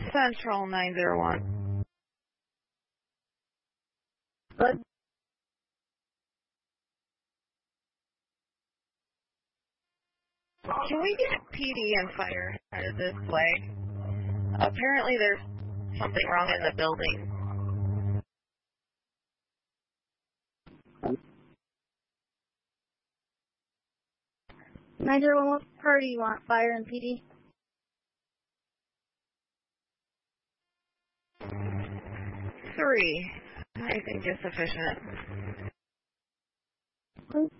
Central 901. Good. Can we get PD and fire headed this way? Apparently there's something wrong in the building. 901, what part do you want? Fire and PD? 3, I think is sufficient.